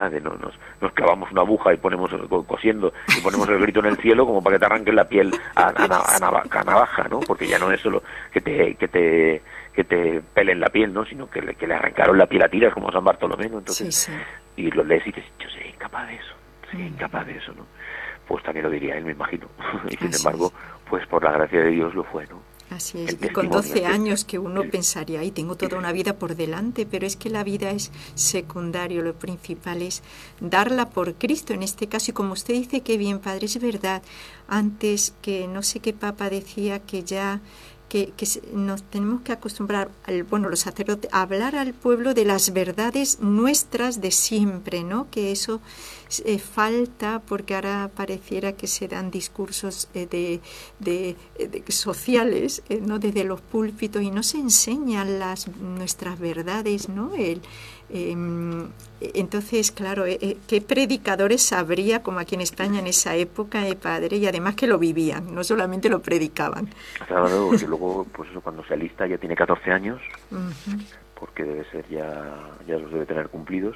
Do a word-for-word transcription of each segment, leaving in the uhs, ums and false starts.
de no, nos, nos clavamos una aguja y ponemos cosiendo y ponemos el grito en el cielo como para que te arranquen la piel a, a, a, a, navaja, a navaja, ¿no? Porque ya no es solo que te que te que te pelen la piel, ¿no? Sino que le, que le arrancaron la piel a tiras como San Bartolomé, ¿no? Entonces, sí, sí. Y lo lees y dices, yo soy incapaz de eso, soy incapaz de eso, ¿no? Pues también lo diría él, me imagino. Y sin Así embargo, es. pues por la gracia de Dios lo fue, ¿no? Así es, y con doce años que uno pensaría, ay, tengo toda una vida por delante, pero es que la vida es secundario, lo principal es darla por Cristo en este caso, y como usted dice, qué bien, padre, es verdad, antes que no sé qué papa decía que ya... Que, que nos tenemos que acostumbrar, al, bueno, los sacerdotes, a hablar al pueblo de las verdades nuestras de siempre, ¿no? Que eso eh, falta, porque ahora pareciera que se dan discursos eh, de, de, de sociales, eh, ¿no? Desde los púlpitos, y no se enseñan las nuestras verdades, ¿no? El, eh, entonces, claro, eh, ¿qué predicadores habría como aquí en España en esa época, eh, padre? Y además que lo vivían, no solamente lo predicaban. Claro, que luego, pues eso, cuando se alista ya tiene catorce años, uh-huh. porque debe ser ya, ya los debe tener cumplidos,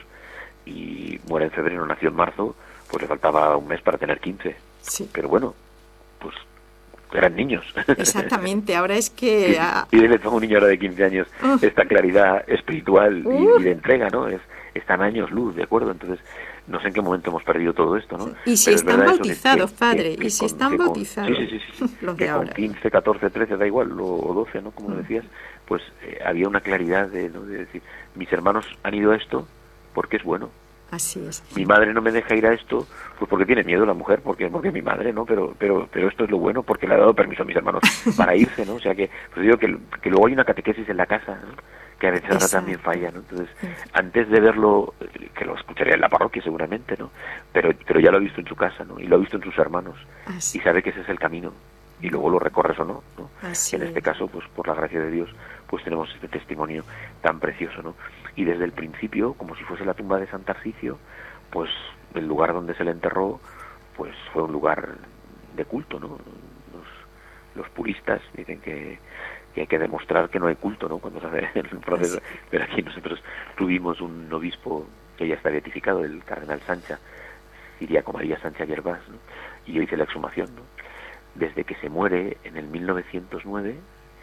y muere en febrero, nació en marzo, pues le faltaba un mes para tener quince. Sí. Pero bueno, pues eran niños. Exactamente, ahora es que... A... Y le pongo a un niño ahora de quince años uh. esta claridad espiritual uh. y, y de entrega, ¿no? Es, están años luz, ¿de acuerdo? Entonces, no sé en qué momento hemos perdido todo esto, ¿no? Y si Pero están bautizados, que, padre, que, que, y si con, están bautizados. Con, sí, sí, sí, sí. Los que de con ahora. quince, catorce, trece, da igual, o doce, ¿no? Como uh. decías, pues eh, había una claridad de, ¿no? de decir, mis hermanos han ido a esto porque es bueno. Así es. Mi madre no me deja ir a esto, pues porque tiene miedo la mujer, porque porque mi madre, ¿no? Pero pero pero esto es lo bueno, porque le ha dado permiso a mis hermanos para irse, ¿no? O sea que, pues digo que, que luego hay una catequesis en la casa, ¿no? Que a veces ahora también falla, ¿no? Entonces, antes de verlo, que lo escucharía en la parroquia seguramente, ¿no? Pero pero ya lo ha visto en su casa, ¿no? Y lo ha visto en sus hermanos. Así. Y sabe que ese es el camino. Y luego lo recorres o no, ¿no? Así en este es. caso, pues por la gracia de Dios, pues tenemos este testimonio tan precioso, ¿no? Y desde el principio, como si fuese la tumba de San Tarsicio, pues el lugar donde se le enterró, pues fue un lugar de culto, ¿no? Los, los puristas dicen que, que hay que demostrar que no hay culto, ¿no? Cuando se hace el proceso. Pero aquí nosotros tuvimos un obispo que ya está beatificado, el cardenal Sancha, Ciriaco María Sancha Yerbás, ¿no? Y yo hice la exhumación, ¿no? Desde que se muere en el mil novecientos nueve,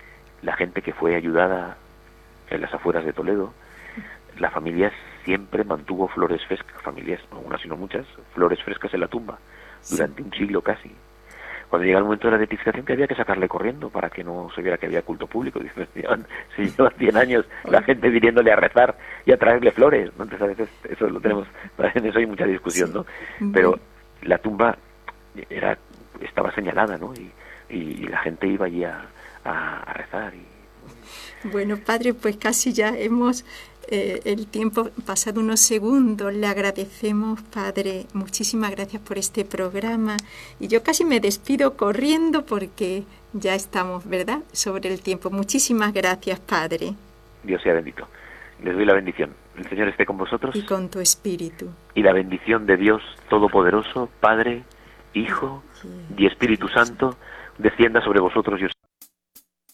la gente que fue ayudada en las afueras de Toledo, la familia siempre mantuvo flores frescas, familias, no unas sino muchas, flores frescas en la tumba, durante sí. un siglo casi. Cuando llega el momento de la beatificación, que había que sacarle corriendo para que no se viera que había culto público. Dicen, si llevan cien años la gente viniéndole a rezar y a traerle flores, ¿no? Entonces a veces eso lo tenemos, en eso hay mucha discusión, ¿no? Pero la tumba era estaba señalada, ¿no? Y, y la gente iba allí a, a, a rezar. Y... Bueno, padre, pues casi ya hemos... Eh, el tiempo pasado unos segundos. Le agradecemos, padre, muchísimas gracias por este programa, y yo casi me despido corriendo porque ya estamos, ¿verdad?, sobre el tiempo. Muchísimas gracias, padre. Dios sea bendito. Les doy la bendición. El Señor esté con vosotros. Y con tu espíritu. Y la bendición de Dios Todopoderoso, Padre, Hijo y Espíritu Santo, descienda sobre vosotros y os